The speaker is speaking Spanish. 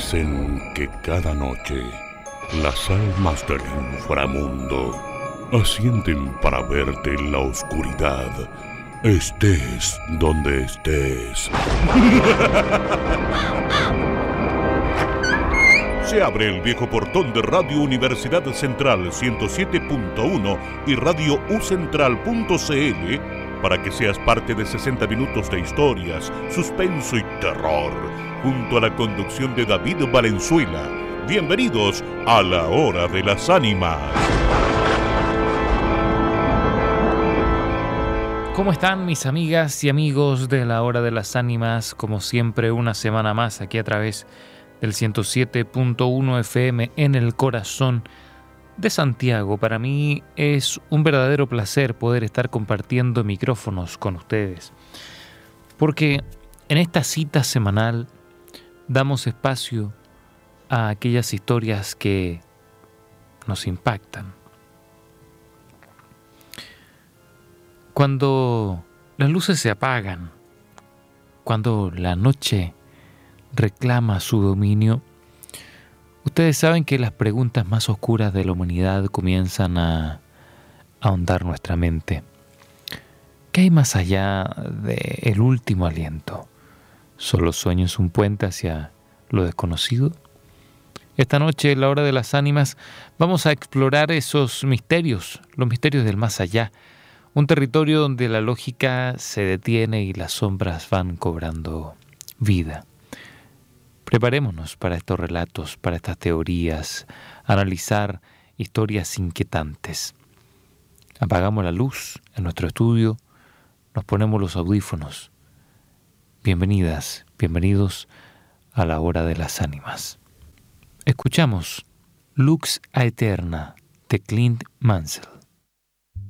Dicen que cada noche las almas del inframundo ascienden para verte en la oscuridad, estés donde estés. Se abre el viejo portón de Radio Universidad Central 107.1 y Radio ucentral.cl para que seas parte de 60 minutos de historias, suspenso y terror, junto a la conducción de David Valenzuela. Bienvenidos a La Hora de las Ánimas. ¿Cómo están mis amigas y amigos de La Hora de las Ánimas? Como siempre, una semana más aquí a través del 107.1 FM en el corazón de Santiago. Para mí es un verdadero placer poder estar compartiendo micrófonos con ustedes, porque en esta cita semanal damos espacio a aquellas historias que nos impactan. Cuando las luces se apagan, cuando la noche reclama su dominio, ustedes saben que las preguntas más oscuras de la humanidad comienzan a ahondar nuestra mente. ¿Qué hay más allá del último aliento? ¿Solo sueños un puente hacia lo desconocido? Esta noche, en La Hora de las Ánimas, vamos a explorar esos misterios, los misterios del más allá, un territorio donde la lógica se detiene y las sombras van cobrando vida. Preparémonos para estos relatos, para estas teorías, analizar historias inquietantes. Apagamos la luz en nuestro estudio, nos ponemos los audífonos. Bienvenidas, bienvenidos a La Hora de las Ánimas. Escuchamos Lux Aeterna de Clint Mansell.